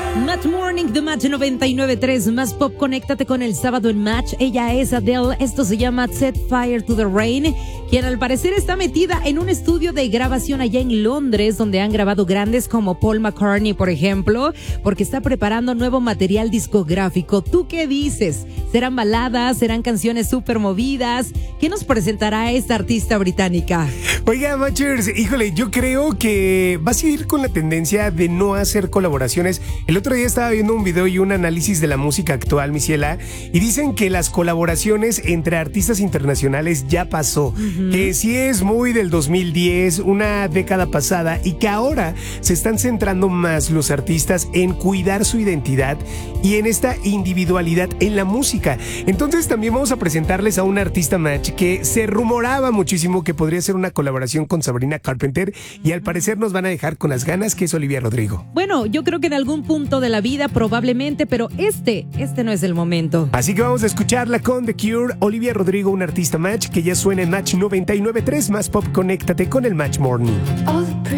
Match Morning de Match 99.3, más pop, conéctate con el sábado en Match. Ella es Adele, esto se llama Set Fire to the Rain, quien al parecer está metida en un estudio de grabación allá en Londres, donde han grabado grandes como Paul McCartney, por ejemplo, porque está preparando nuevo material discográfico. ¿Tú qué dices? ¿Serán baladas? ¿Serán canciones súper movidas? ¿Qué nos presentará esta artista británica? Oiga, Matchers, híjole, yo creo que vas a ir con la tendencia de no hacer colaboraciones. El otro día estaba viendo un video y un análisis de la música actual, mi ciela, y dicen que las colaboraciones entre artistas internacionales ya pasó, que sí es muy del 2010, una década pasada, y que ahora se están centrando más los artistas en cuidar su identidad y en esta individualidad en la música. Entonces también vamos a presentarles a un artista, Match, que se rumoraba muchísimo que podría ser una colaboración con Sabrina Carpenter, y al parecer nos van a dejar con las ganas, que es Olivia Rodrigo. Bueno, yo creo que en algún punto de la vida probablemente, pero este no es el momento. Así que vamos a escucharla con The Cure, Olivia Rodrigo, un artista, Match, que ya suena en Match 99.3, más pop, conéctate con el Match Morning.